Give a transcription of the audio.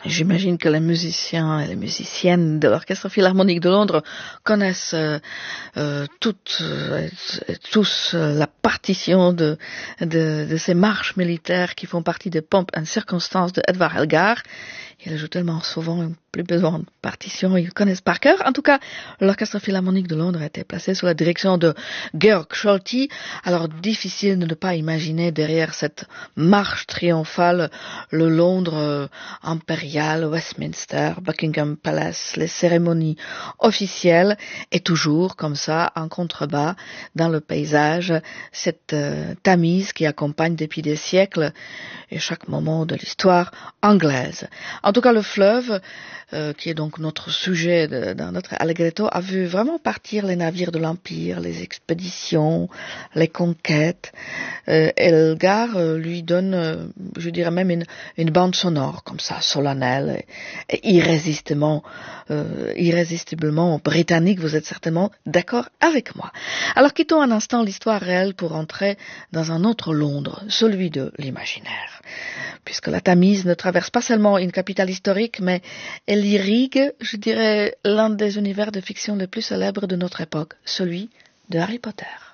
J'imagine que les musiciens et les musiciennes de l'Orchestre Philharmonique de Londres connaissent tous la partition de ces marches militaires qui font partie des Pomp and Circumstance de Edvard Elgar. Il joue tellement souvent, il n'a plus besoin de partition, ils connaissent par cœur. En tout cas, l'Orchestre Philharmonique de Londres a été placé sous la direction de Georg Scholti. Alors, difficile de ne pas imaginer derrière cette marche triomphale le Londres impérial, Westminster, Buckingham Palace, les cérémonies officielles, et toujours, comme ça, en contrebas, dans le paysage, cette Tamise qui accompagne depuis des siècles et chaque moment de l'histoire anglaise. En tout cas, le fleuve, qui est donc notre sujet dans notre Allegretto, a vu vraiment partir les navires de l'Empire, les expéditions, les conquêtes. Elgar lui donne, je dirais même une bande sonore comme ça, solennelle et irrésistiblement britannique. Vous êtes certainement d'accord avec moi. Alors quittons un instant l'histoire réelle pour entrer dans un autre Londres, celui de l'imaginaire. Puisque la Tamise ne traverse pas seulement une capitale historique, mais elle irrigue, je dirais, l'un des univers de fiction les plus célèbres de notre époque, celui de Harry Potter.